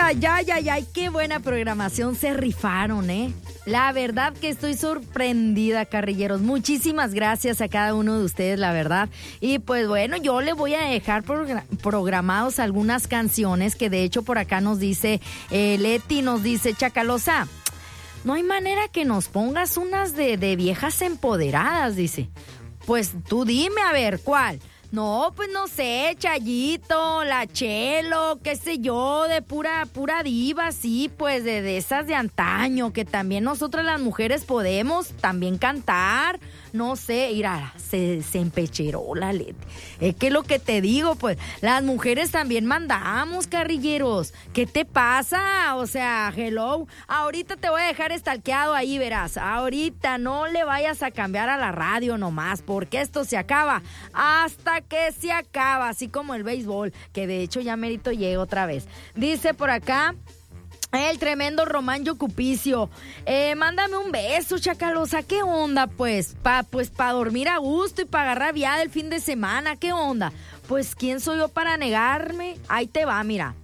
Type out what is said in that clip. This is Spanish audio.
ay, ay, ay, ay, qué buena programación se rifaron, ¿eh? La verdad que estoy sorprendida, carrilleros. Muchísimas gracias a cada uno de ustedes, la verdad. Y pues bueno, yo le voy a dejar programados algunas canciones que de hecho por acá nos dice Leti, nos dice Chacalosa. No hay manera que nos pongas unas de viejas empoderadas, dice. Pues tú dime, a ver, ¿cuál? No, pues no sé, Chayito, la Chelo, qué sé yo, de pura diva, sí, pues de esas de antaño, que también nosotras las mujeres podemos también cantar, no sé, mira, se empecheró la Leti. Es que lo que te digo, pues, las mujeres también mandamos, carrilleros. ¿Qué te pasa? O sea, hello, ahorita te voy a dejar estalqueado ahí, verás, ahorita no le vayas a cambiar a la radio nomás, porque esto se acaba hasta que se acaba, así como el béisbol, que de hecho ya merito llega otra vez. Dice por acá el tremendo Román Yocupicio, mándame un beso, Chacalosa, ¿qué onda pues? Pa dormir a gusto y para agarrar viada el fin de semana, ¿qué onda? Pues ¿quién soy yo para negarme? Ahí te va, mira.